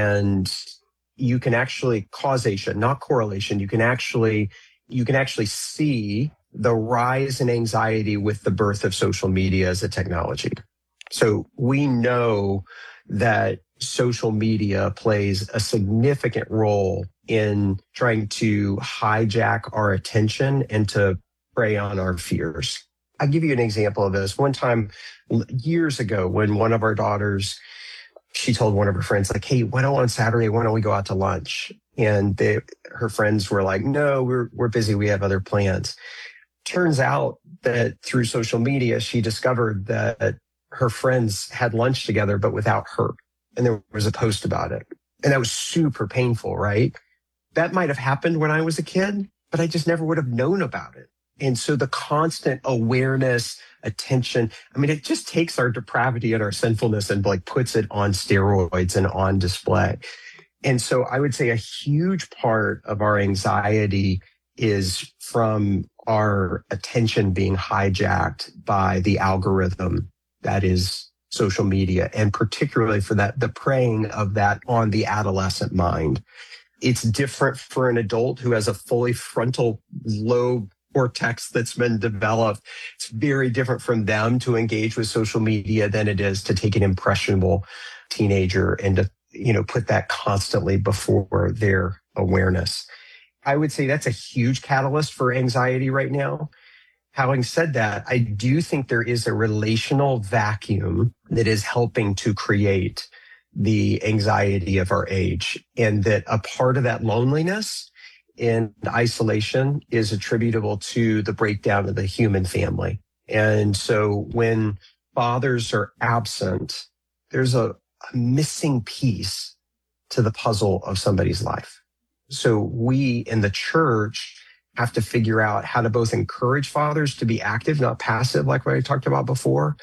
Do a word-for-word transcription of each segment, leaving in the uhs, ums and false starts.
And you can actually causation, not correlation. You can actually, you can actually see the rise in anxiety with the birth of social media as a technology. So we know that social media plays a significant role in trying to hijack our attention and to prey on our fears. I'll give you an example of this. One time years ago, when one of our daughters, she told one of her friends, like, hey, why don't on Saturday, why don't we go out to lunch? And they, her friends were like, no, we're, we're busy. We have other plans. Turns out that through social media, she discovered that her friends had lunch together, but without her. And there was a post about it. And that was super painful, right? That might have happened when I was a kid, but I just never would have known about it. And so the constant awareness, attention, I mean, it just takes our depravity and our sinfulness and like puts it on steroids and on display. And so I would say a huge part of our anxiety is from our attention being hijacked by the algorithm that is social media, and particularly for that, the preying of that on the adolescent mind. It's different for an adult who has a fully frontal lobe cortex that's been developed. It's very different from them to engage with social media than it is to take an impressionable teenager and to, you know, put that constantly before their awareness. I would say that's a huge catalyst for anxiety right now. Having said that, I do think there is a relational vacuum that is helping to create the anxiety of our age, and that a part of that loneliness and isolation is attributable to the breakdown of the human family. And so when fathers are absent, there's a, a missing piece to the puzzle of somebody's life. So we in the church have to figure out how to both encourage fathers to be active, not passive, like what I talked about before.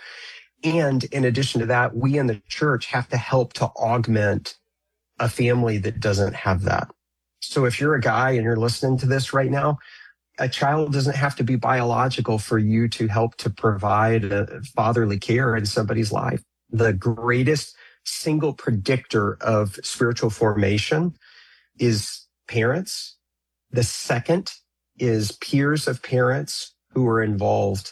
And in addition to that, we in the church have to help to augment a family that doesn't have that. So if you're a guy and you're listening to this right now, a child doesn't have to be biological for you to help to provide a fatherly care in somebody's life. The greatest single predictor of spiritual formation is parents. The second is peers of parents who are involved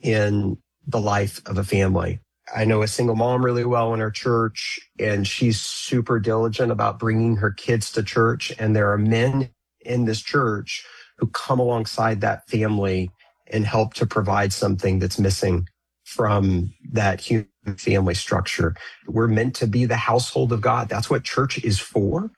in the life of a family. I know a single mom really well in our church, and she's super diligent about bringing her kids to church. And there are men in this church who come alongside that family and help to provide something that's missing from that human family structure. We're meant to be the household of God. That's what church is for.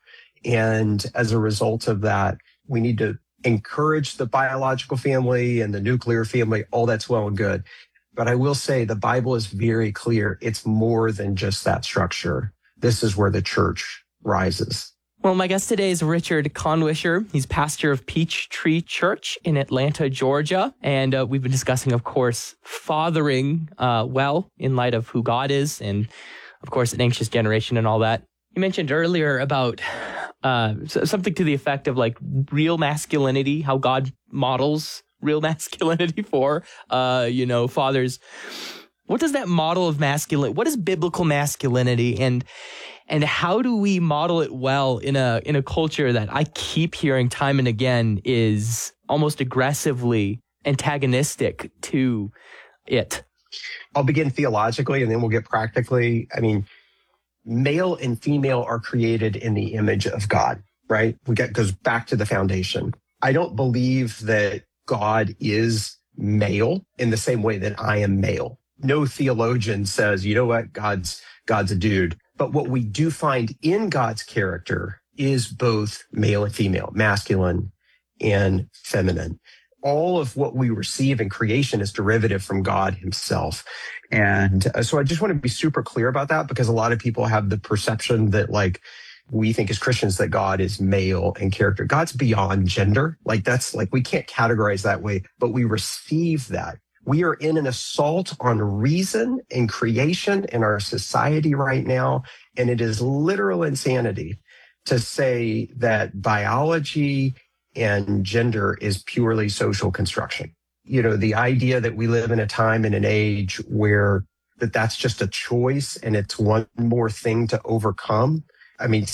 And as a result of that, we need to encourage the biological family and the nuclear family. All that's well and good. But I will say the Bible is very clear. It's more than just that structure. This is where the church rises. Well, my guest today is Richard Conwisher. He's pastor of Peachtree Church in Atlanta, Georgia. And uh, we've been discussing, of course, fathering uh, well in light of who God is and, of course, an anxious generation and all that. You mentioned earlier about uh, something to the effect of like real masculinity, how God models real masculinity for, uh, you know, fathers. What does that model of masculinity, what is biblical masculinity, and and how do we model it well in a in a culture that I keep hearing time and again is almost aggressively antagonistic to it? I'll begin theologically and then we'll get practically. I mean, male and female are created in the image of God, right? We get goes back to the foundation. I don't believe that God is male in the same way that I am male. No theologian says, you know what, God's God's a dude. But what we do find in God's character is both male and female, masculine and feminine. All of what we receive in creation is derivative from God himself. And so I just want to be super clear about that, because a lot of people have the perception that like, we think as Christians that God is male in character. God's beyond gender. Like that's like, we can't categorize that way, but we receive that. We are in an assault on reason and creation in our society right now. And it is literal insanity to say that biology and gender is purely social construction. You know, the idea that we live in a time and an age where that that's just a choice and it's one more thing to overcome. I mean,